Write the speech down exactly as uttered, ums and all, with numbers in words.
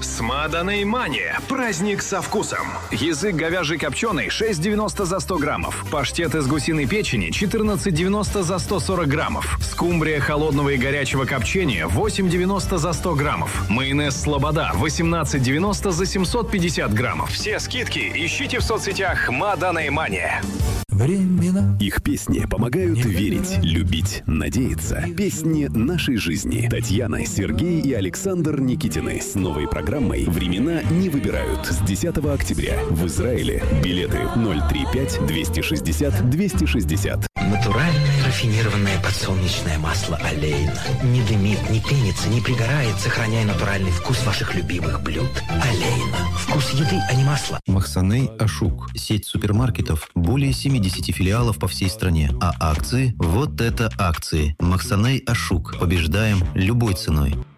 Смаданой Мания. Праздник со вкусом. Язык говяжий копченый шесть девяносто за сто граммов. Паштет из гусиной печени четырнадцать девяносто за сто сорок граммов. Скумбрия холодного и горячего копчения восемь девяносто за сто граммов. Майонез Слобода восемнадцать девяносто за семьсот пятьдесят граммов. Все скидки ищите в соцсетях Смаданой Мания. Времена. Их песни помогают Не верить, времена. любить, надеяться. Песни нашей жизни. Татьяна, Сергей и Александр Никитины с новой программой «Времена не выбирают» с десятого октября в Израиле. Билеты ноль тридцать пять двести шестьдесят двести шестьдесят. Натуральное рафинированное подсолнечное масло «Олейна». Не дымит, не пенится, не пригорает, сохраняя натуральный вкус ваших любимых блюд. «Олейна». Вкус еды, а не масла. Махсаней Ашук. Сеть супермаркетов. Более семидесяти филиалов по всей стране. А акции? Вот это акции. Махсаней Ашук. Побеждаем любой ценой.